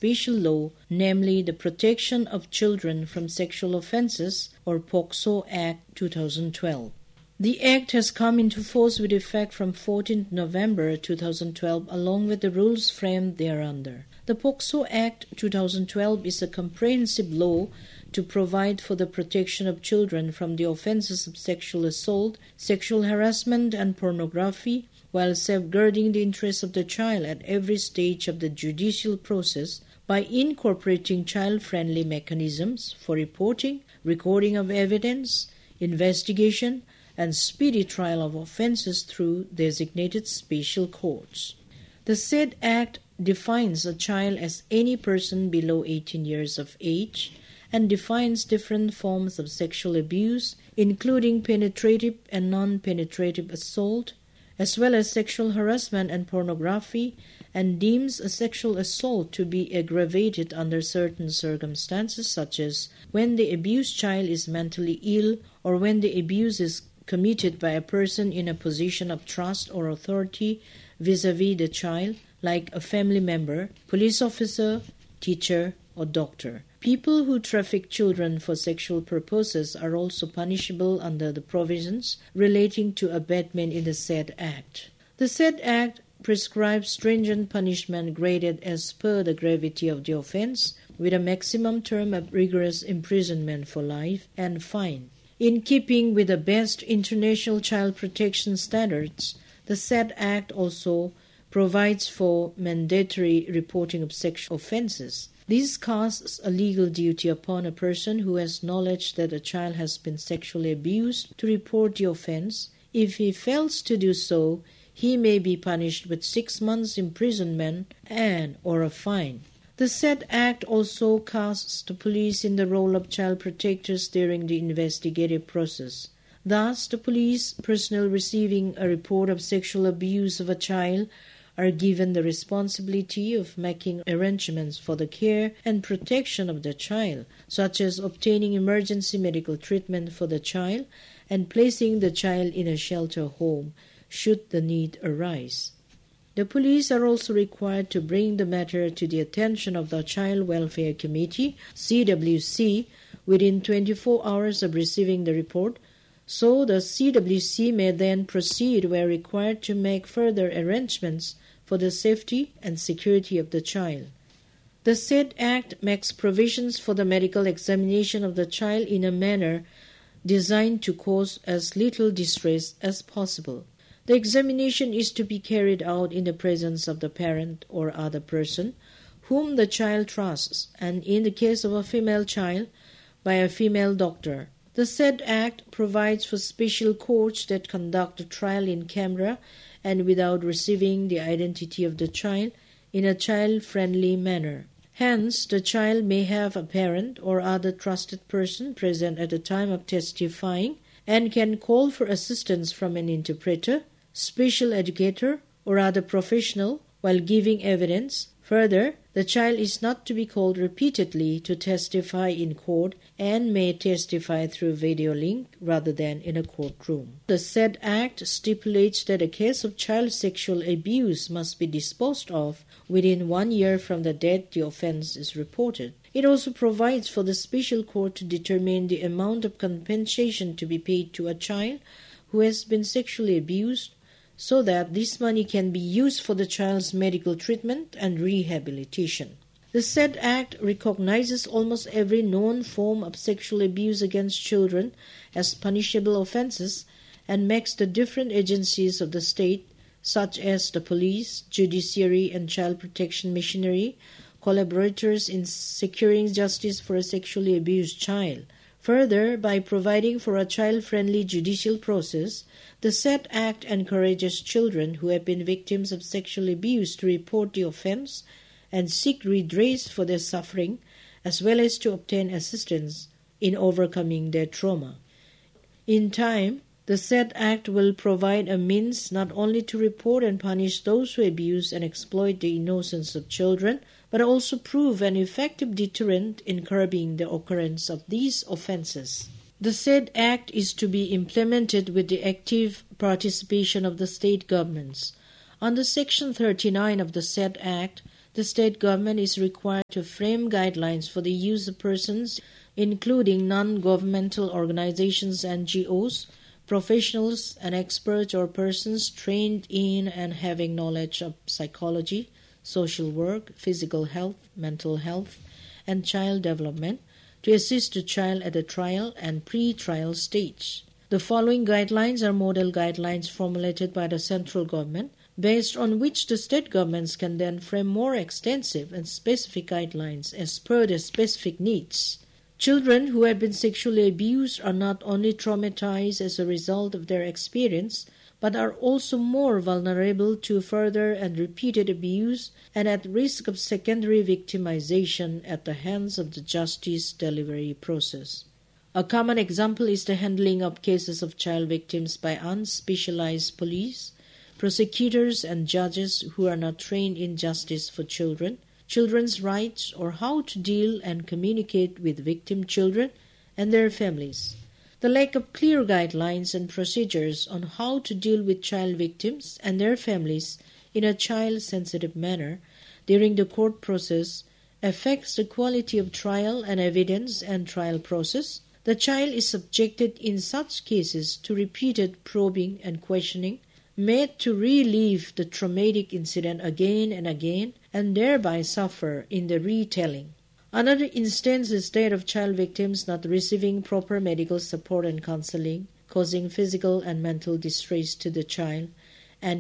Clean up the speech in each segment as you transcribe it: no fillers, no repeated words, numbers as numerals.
special law, namely the Protection of Children from Sexual Offences, or POCSO Act 2012. The Act has come into force with effect from 14 November 2012, along with the rules framed thereunder. The POCSO Act 2012 is a comprehensive law to provide for the protection of children from the offences of sexual assault, sexual harassment, and pornography, while safeguarding the interests of the child at every stage of the judicial process by incorporating child-friendly mechanisms for reporting, recording of evidence, investigation, and speedy trial of offences through designated special courts. The said Act defines a child as any person below 18 years of age and defines different forms of sexual abuse, including penetrative and non-penetrative assault, as well as sexual harassment and pornography, and deems a sexual assault to be aggravated under certain circumstances, such as when the abused child is mentally ill or when the abuse is committed by a person in a position of trust or authority vis-à-vis the child, like a family member, police officer, teacher, or doctor. People who traffic children for sexual purposes are also punishable under the provisions relating to abetment in the said Act. The said Act prescribes stringent punishment graded as per the gravity of the offence, with a maximum term of rigorous imprisonment for life and fine. In keeping with the best international child protection standards, the said Act also provides for mandatory reporting of sexual offences. This casts a legal duty upon a person who has knowledge that a child has been sexually abused to report the offence. If he fails to do so, he may be punished with 6 months' imprisonment and/or a fine. The said Act also casts the police in the role of child protectors during the investigative process. Thus, the police personnel receiving a report of sexual abuse of a child are given the responsibility of making arrangements for the care and protection of the child, such as obtaining emergency medical treatment for the child and placing the child in a shelter home, should the need arise. The police are also required to bring the matter to the attention of the Child Welfare Committee, CWC, within 24 hours of receiving the report, so the CWC may then proceed where required to make further arrangements for the safety and security of the child. The said Act makes provisions for the medical examination of the child in a manner designed to cause as little distress as possible. The examination is to be carried out in the presence of the parent or other person whom the child trusts, and in the case of a female child, by a female doctor. The said Act provides for special courts that conduct the trial in camera and without receiving the identity of the child in a child-friendly manner. Hence, the child may have a parent or other trusted person present at the time of testifying and can call for assistance from an interpreter, special educator, or other professional while giving evidence. Further, the child is not to be called repeatedly to testify in court and may testify through video link rather than in a courtroom. The said Act stipulates that a case of child sexual abuse must be disposed of within 1 year from the date the offence is reported. It also provides for the special court to determine the amount of compensation to be paid to a child who has been sexually abused, so that this money can be used for the child's medical treatment and rehabilitation. The said Act recognizes almost every known form of sexual abuse against children as punishable offenses and makes the different agencies of the state, such as the police, judiciary, and child protection machinery, collaborators in securing justice for a sexually abused child. Further, by providing for a child-friendly judicial process, the said Act encourages children who have been victims of sexual abuse to report the offence and seek redress for their suffering, as well as to obtain assistance in overcoming their trauma. In time, the said Act will provide a means not only to report and punish those who abuse and exploit the innocence of children, but also prove an effective deterrent in curbing the occurrence of these offences. The said Act is to be implemented with the active participation of the state governments. Under Section 39 of the said Act, the state government is required to frame guidelines for the use of persons, including non-governmental organizations, NGOs, professionals and experts or persons trained in and having knowledge of psychology, social work, physical health, mental health, and child development to assist the child at the trial and pre-trial stage. The following guidelines are model guidelines formulated by the central government, based on which the state governments can then frame more extensive and specific guidelines as per their specific needs. Children who have been sexually abused are not only traumatized as a result of their experience, but are also more vulnerable to further and repeated abuse and at risk of secondary victimization at the hands of the justice delivery process. A common example is the handling of cases of child victims by unspecialized police, prosecutors and judges who are not trained in justice for children, children's rights, or how to deal and communicate with victim children and their families. The lack of clear guidelines and procedures on how to deal with child victims and their families in a child-sensitive manner during the court process affects the quality of trial and evidence and trial process. The child is subjected in such cases to repeated probing and questioning, made to relive the traumatic incident again and again, and thereby suffer in the retelling. Another instance is that of child victims not receiving proper medical support and counseling, causing physical and mental distress to the child and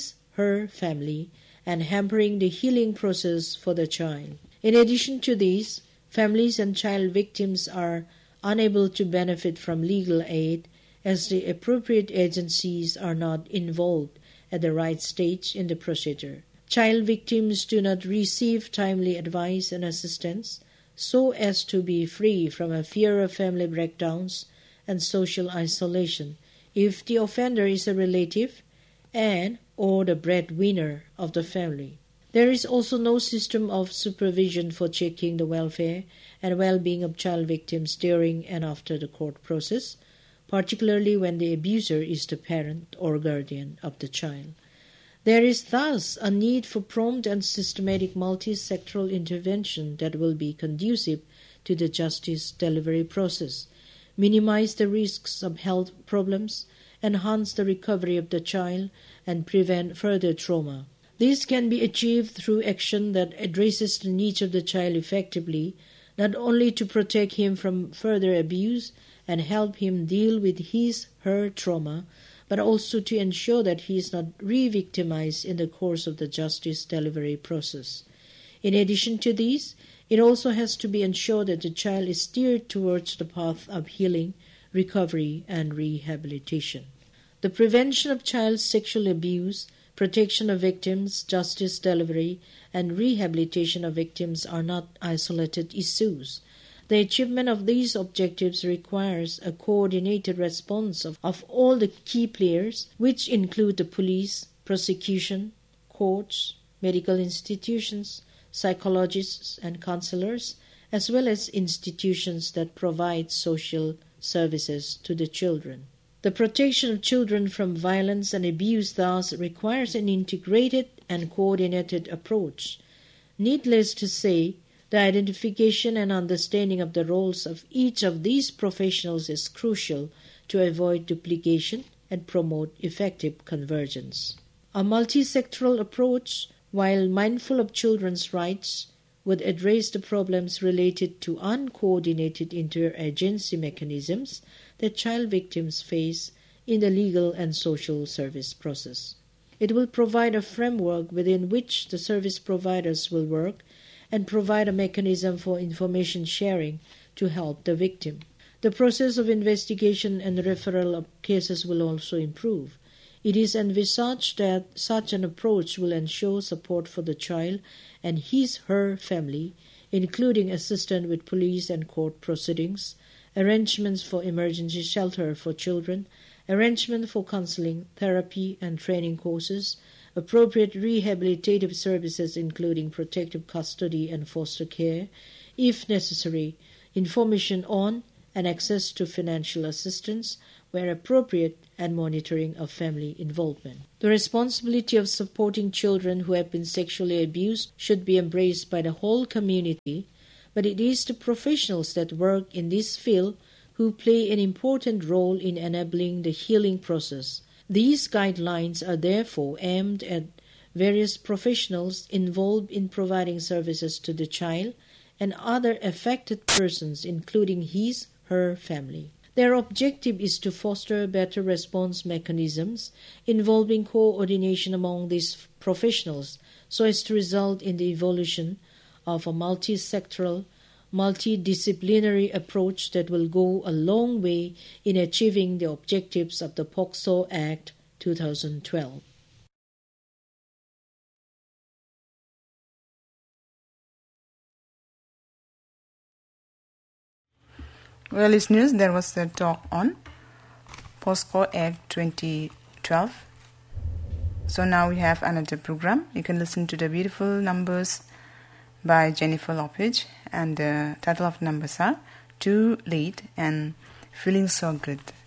her family, and hampering the healing process for the child. In addition to these, families and child victims are unable to benefit from legal aid as the appropriate agencies are not involved at the right stage in the procedure. Child victims do not receive timely advice and assistance so as to be free from a fear of family breakdowns and social isolation if the offender is a relative and or the breadwinner of the family. There is also no system of supervision for checking the welfare and well-being of child victims during and after the court process, particularly when the abuser is the parent or guardian of the child. There is thus a need for prompt and systematic multi-sectoral intervention that will be conducive to the justice delivery process, minimize the risks of health problems, enhance the recovery of the child, and prevent further trauma. This can be achieved through action that addresses the needs of the child effectively, not only to protect him from further abuse and help him deal with her trauma, but also to ensure that he is not re-victimized in the course of the justice delivery process. In addition to these, it also has to be ensured that the child is steered towards the path of healing, recovery, and rehabilitation. The prevention of child sexual abuse, protection of victims, justice delivery, and rehabilitation of victims are not isolated issues. The achievement of these objectives requires a coordinated response of all the key players, which include the police, prosecution, courts, medical institutions, psychologists and counselors, as well as institutions that provide social services to the children. The protection of children from violence and abuse thus requires an integrated and coordinated approach. Needless to say, the identification and understanding of the roles of each of these professionals is crucial to avoid duplication and promote effective convergence. A multi-sectoral approach, while mindful of children's rights, would address the problems related to uncoordinated interagency mechanisms that child victims face in the legal and social service process. It will provide a framework within which the service providers will work and provide a mechanism for information sharing to help the victim. The process of investigation and referral of cases will also improve. It is envisaged that such an approach will ensure support for the child and her family, including assistance with police and court proceedings, arrangements for emergency shelter for children, arrangement for counseling, therapy, and training courses, appropriate rehabilitative services including protective custody and foster care, if necessary, information on and access to financial assistance where appropriate, and monitoring of family involvement. The responsibility of supporting children who have been sexually abused should be embraced by the whole community, but it is the professionals that work in this field who play an important role in enabling the healing process. These guidelines are therefore aimed at various professionals involved in providing services to the child and other affected persons, including his/her family. Their objective is to foster better response mechanisms involving coordination among these professionals so as to result in the evolution of a multi-sectoral, multidisciplinary approach that will go a long way in achieving the objectives of the POCSO Act 2012. Well, listeners, there was a talk on POCSO Act 2012. So now we have another program. You can listen to the beautiful numbers by Jennifer Lopez, and the title of numbers are Too Late and Feeling So Good.